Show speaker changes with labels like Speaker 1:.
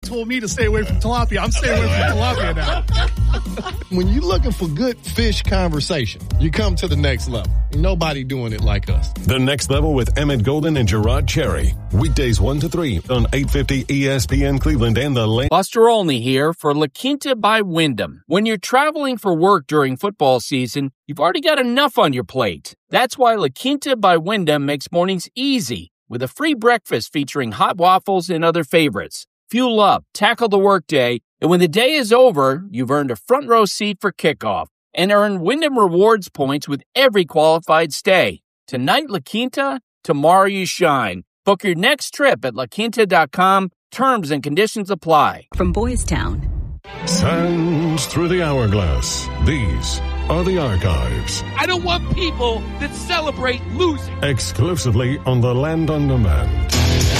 Speaker 1: told me to stay away from tilapia. I'm staying away from tilapia now.
Speaker 2: When you're looking for good fish conversation, you come to the next level. Ain't nobody doing it like us.
Speaker 3: The Next Level with Emmett Golden and Gerard Cherry. Weekdays 1 to 3 on 850 ESPN Cleveland and the Lane.
Speaker 4: Buster Olney here for La Quinta by Wyndham. When you're traveling for work during football season, you've already got enough on your plate. That's why La Quinta by Wyndham makes mornings easy with a free breakfast featuring hot waffles and other favorites. Fuel up, tackle the workday, and when the day is over, you've earned a front row seat for kickoff and earn Wyndham Rewards points with every qualified stay. Tonight, La Quinta, tomorrow you shine. Book your next trip at laquinta.com. Terms and conditions apply.
Speaker 5: From Boys Town.
Speaker 3: Sands through the hourglass. These are the archives.
Speaker 6: I don't want people that celebrate losing.
Speaker 3: Exclusively on the Land on Demand.